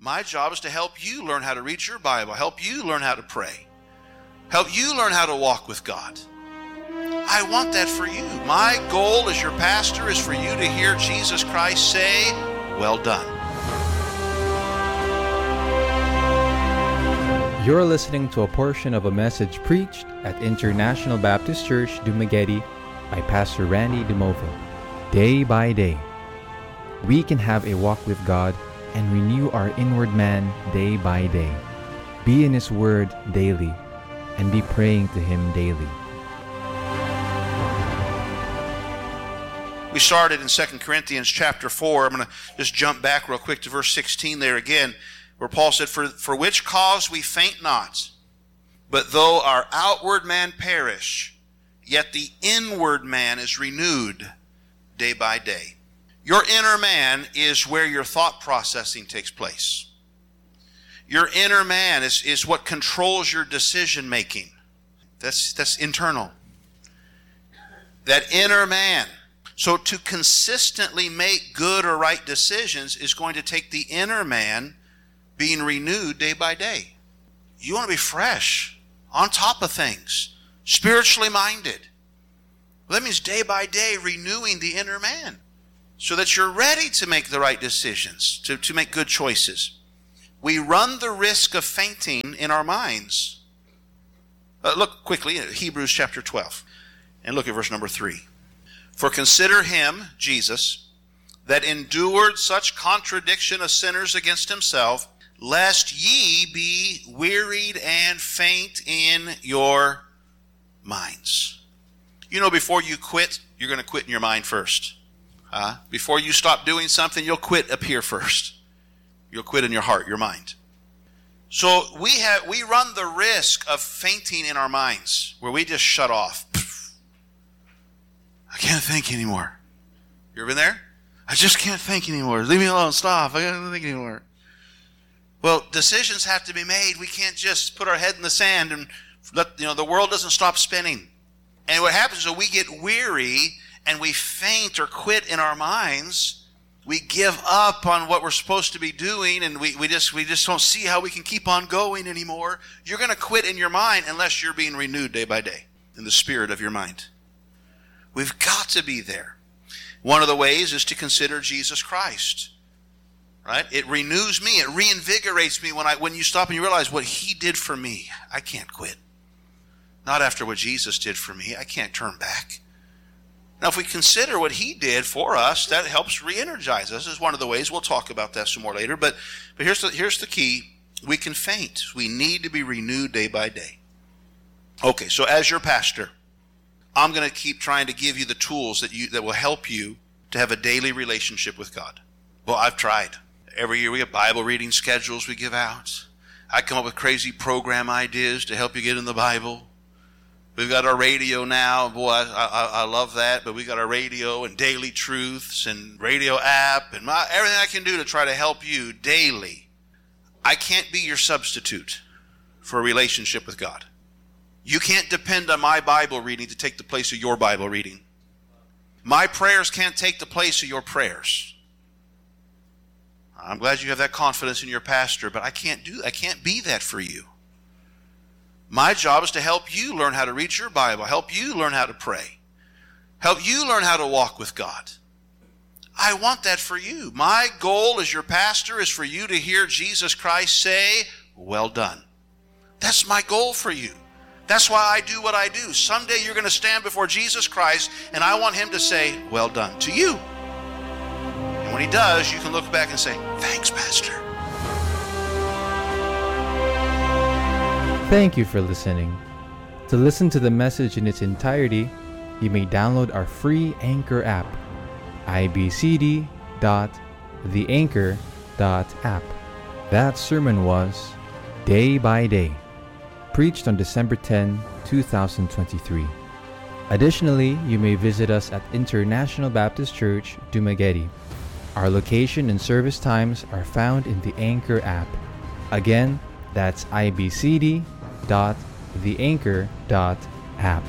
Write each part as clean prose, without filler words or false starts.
My job is to help you learn how to read your Bible, help you learn how to pray, help you learn how to walk with God. I want that for you. My goal as your pastor is for you to hear Jesus Christ say, "Well done." You're listening to a portion of a message preached at International Baptist Church, Dumaguete by Pastor Randy DeMova. Day by day, we can have a walk with God and renew our inward man day by day. Be in His Word daily and be praying to Him daily. We started in 2 Corinthians chapter 4. I'm going to just jump back real quick to verse 16 there again, where Paul said, For which cause we faint not, but though our outward man perish, yet the inward man is renewed day by day. Your inner man is where your thought processing takes place. Your inner man is what controls your decision making. That's internal. That inner man. So to consistently make good or right decisions is going to take the inner man being renewed day by day. You want to be fresh, on top of things, spiritually minded. Well, that means day by day renewing the inner man so that you're ready to make the right decisions, to make good choices. We run the risk of fainting in our minds. Look quickly at Hebrews chapter 12 and look at verse number 3. For consider him, Jesus, that endured such contradiction of sinners against himself, lest ye be wearied and faint in your minds. You know, before you quit, you're going to quit in your mind first. Before you stop doing something, you'll quit up here first. You'll quit in your heart, your mind. So we run the risk of fainting in our minds, where we just shut off. I can't think anymore. You ever been there? I just can't think anymore. Leave me alone. Stop. I can't think anymore. Well, decisions have to be made. We can't just put our head in the sand and let the world doesn't stop spinning. And what happens is we get weary and we faint or quit in our minds. We give up on what we're supposed to be doing, and we just don't see how we can keep on going anymore. You're going to quit in your mind unless you're being renewed day by day in the spirit of your mind. We've got to be there. One of the ways is to consider Jesus Christ. Right? It renews me. It reinvigorates me when you stop and you realize what He did for me. I can't quit. Not after what Jesus did for me. I can't turn back. Now, if we consider what He did for us, that helps re-energize us. This is one of the ways. We'll talk about that some more later. But here's the key. We can faint. We need to be renewed day by day. Okay, so as your pastor, I'm going to keep trying to give you the tools that will help you to have a daily relationship with God. Well, I've tried. Every year we have Bible reading schedules we give out. I come up with crazy program ideas to help you get in the Bible. We've got our radio now. Boy, I love that. But we've got our radio and daily truths and radio app and everything I can do to try to help you daily. I can't be your substitute for a relationship with God. You can't depend on my Bible reading to take the place of your Bible reading. My prayers can't take the place of your prayers. I'm glad you have that confidence in your pastor, but I can't be that for you. My job is to help you learn how to read your Bible, help you learn how to pray, help you learn how to walk with God. I want that for you. My goal as your pastor is for you to hear Jesus Christ say, "Well done." That's my goal for you. That's why I do what I do. Someday you're going to stand before Jesus Christ, and I want Him to say, "Well done," to you. And when He does, you can look back and say, "Thanks, Pastor." Thank you for listening. To listen to the message in its entirety, you may download our free Anchor app, ibcd.theanchor.app. That sermon was Day by Day, preached on December 10, 2023. Additionally, you may visit us at International Baptist Church, Dumaguete. Our location and service times are found in the Anchor app. Again, that's ibcd.theanchor.app.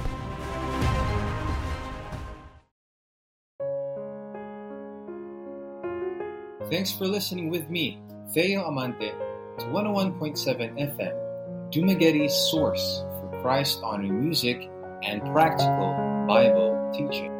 Thanks for listening with me, Theo Amante to 101.7 FM, Dumaguete's source for Christ-honoring music and practical Bible teaching.